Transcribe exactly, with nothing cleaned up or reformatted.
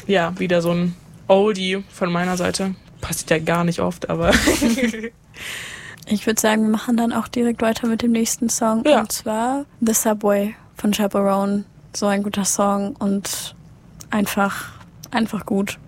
Ja, wieder so ein Oldie von meiner Seite. Passiert ja gar nicht oft, aber... Ich würde sagen, wir machen dann auch direkt weiter mit dem nächsten Song. Ja. Und zwar The Subway von Chaperone. So ein guter Song und einfach, einfach gut.